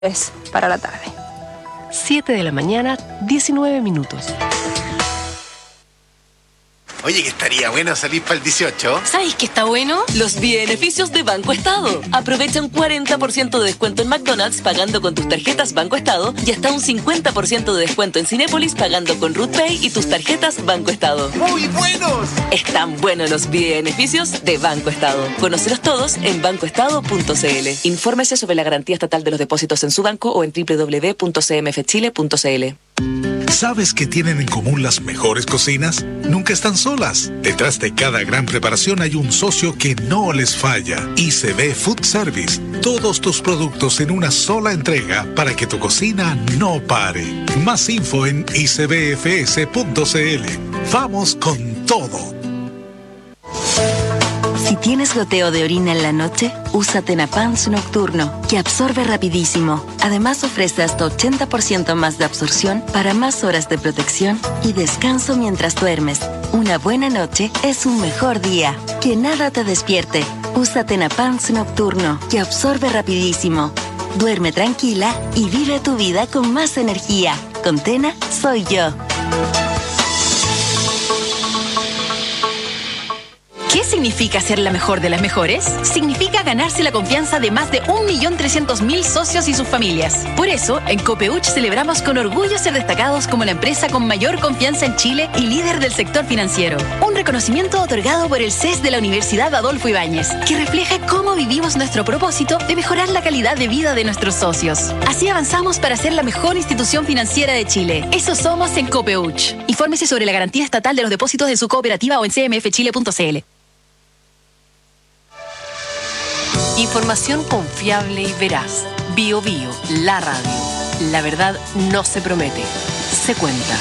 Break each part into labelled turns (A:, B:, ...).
A: es para la tarde.
B: 7 de la mañana, 19 minutos.
C: Oye, que estaría bueno salir para el 18.
D: ¿Sabéis qué está bueno? Los beneficios de Banco Estado. Aprovecha un 40% de descuento en McDonald's pagando con tus tarjetas Banco Estado y hasta un 50% de descuento en Cinépolis pagando con RootPay y tus tarjetas Banco Estado.
C: ¡Muy buenos!
D: Están buenos los beneficios de Banco Estado. Conócelos todos en bancoestado.cl. Infórmese sobre la garantía estatal de los depósitos en su banco o en www.cmfchile.cl.
E: ¿Sabes qué tienen en común las mejores cocinas? Nunca están solas. Detrás de cada gran preparación hay un socio que no les falla. ICB Food Service. Todos tus productos en una sola entrega para que tu cocina no pare. Más info en icbfs.cl. Vamos con todo.
F: Si tienes goteo de orina en la noche, usa Tenapans Nocturno, que absorbe rapidísimo. Además ofrece hasta 80% más de absorción para más horas de protección y descanso mientras duermes. Una buena noche es un mejor día. Que nada te despierte. Usa Tenapans Nocturno, que absorbe rapidísimo. Duerme tranquila y vive tu vida con más energía. Con Tena, soy yo.
G: ¿Qué significa ser la mejor de las mejores? Significa ganarse la confianza de más de 1.300.000 socios y sus familias. Por eso, en Copeuch celebramos con orgullo ser destacados como la empresa con mayor confianza en Chile y líder del sector financiero. Un reconocimiento otorgado por el CES de la Universidad Adolfo Ibáñez, que refleja cómo vivimos nuestro propósito de mejorar la calidad de vida de nuestros socios. Así avanzamos para ser la mejor institución financiera de Chile. Eso somos en Copeuch. Infórmese sobre la garantía estatal de los depósitos de su cooperativa o en cmfchile.cl.
B: Información confiable y veraz. Bio Bio, la radio. La verdad no se promete, se cuenta.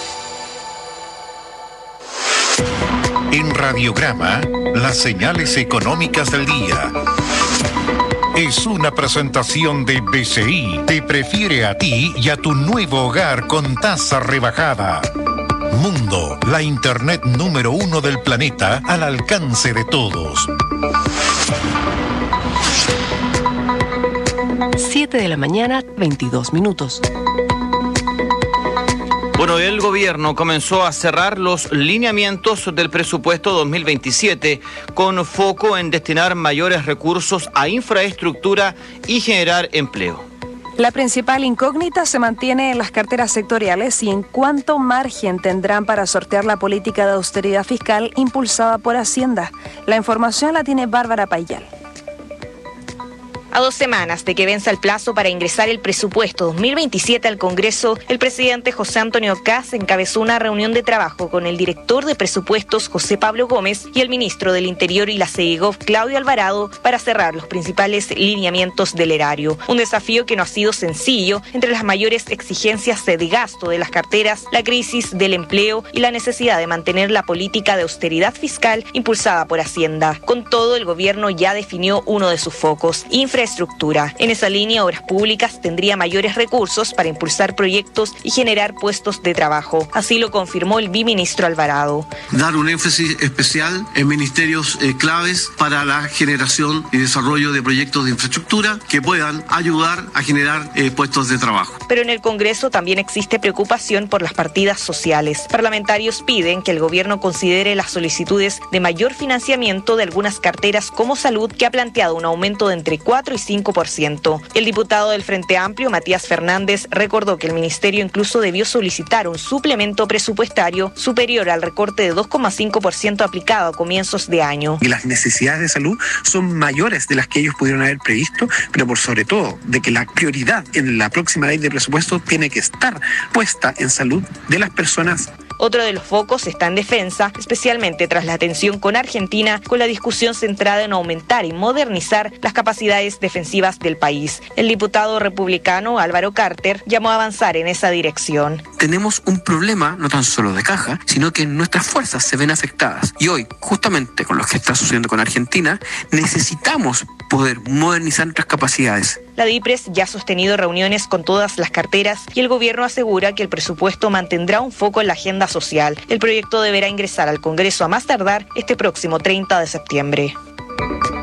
H: En Radiograma, las señales económicas del día. Es una presentación de BCI. Te prefiere a ti y a tu nuevo hogar con tasa rebajada. Mundo, la internet número 1 del planeta al alcance de todos.
B: 7 de la mañana, 22 minutos.
I: Bueno, el gobierno comenzó a cerrar los lineamientos del presupuesto 2027 con foco en destinar mayores recursos a infraestructura y generar empleo.
A: La principal incógnita se mantiene en las carteras sectoriales y en cuánto margen tendrán para sortear la política de austeridad fiscal impulsada por Hacienda. La información la tiene Bárbara Payal.
J: A 2 semanas de que venza el plazo para ingresar el presupuesto 2027 al Congreso, el presidente José Antonio Kast encabezó una reunión de trabajo con el director de presupuestos José Pablo Gómez y el ministro del Interior y la CEDIGOV Claudio Alvarado para cerrar los principales lineamientos del erario. Un desafío que no ha sido sencillo entre las mayores exigencias de gasto de las carteras, la crisis del empleo y la necesidad de mantener la política de austeridad fiscal impulsada por Hacienda. Con todo, el gobierno ya definió uno de sus focos: infraestructura. En esa línea, Obras Públicas tendría mayores recursos para impulsar proyectos y generar puestos de trabajo. Así lo confirmó el biministro Alvarado.
K: Dar un énfasis especial en ministerios claves para la generación y desarrollo de proyectos de infraestructura que puedan ayudar a generar puestos de trabajo.
J: Pero en el Congreso también existe preocupación por las partidas sociales. Parlamentarios piden que el gobierno considere las solicitudes de mayor financiamiento de algunas carteras como salud, que ha planteado un aumento de entre 4 y 5%. El diputado del Frente Amplio, Matías Fernández, recordó que el ministerio incluso debió solicitar un suplemento presupuestario superior al recorte de 2,5% aplicado a comienzos de año.
L: Y las necesidades de salud son mayores de las que ellos pudieron haber previsto, pero por sobre todo de que la prioridad en la próxima ley de presupuesto tiene que estar puesta en salud de las personas.
J: Otro de los focos está en defensa, especialmente tras la tensión con Argentina, con la discusión centrada en aumentar y modernizar las capacidades defensivas del país. El diputado republicano Álvaro Carter llamó a avanzar en esa dirección.
L: Tenemos un problema no tan solo de caja, sino que nuestras fuerzas se ven afectadas. Y hoy, justamente con lo que está sucediendo con Argentina, necesitamos poder modernizar nuestras capacidades.
J: La DIPRES ya ha sostenido reuniones con todas las carteras y el gobierno asegura que el presupuesto mantendrá un foco en la agenda social. El proyecto deberá ingresar al Congreso a más tardar este próximo 30 de septiembre.